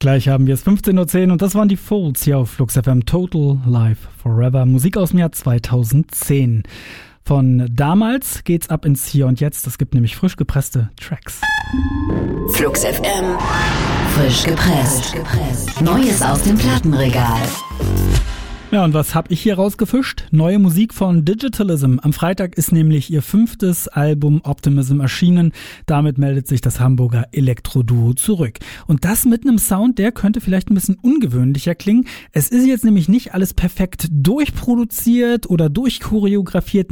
Gleich haben wir es 15.10 Uhr und das waren die Folds hier auf Flux FM. Total Life Forever. Musik aus dem Jahr 2010. Von damals geht's ab ins Hier und Jetzt. Es gibt nämlich frisch gepresste Tracks. Flux FM. Frisch gepresst. Neues aus dem Plattenregal. Ja, und was habe ich hier rausgefischt? Neue Musik von Digitalism. Am Freitag ist nämlich ihr 5. Album Optimism erschienen. Damit meldet sich das Hamburger Elektro-Duo zurück. Und das mit einem Sound, der könnte vielleicht ein bisschen ungewöhnlicher klingen. Es ist jetzt nämlich nicht alles perfekt durchproduziert oder durchchoreografiert.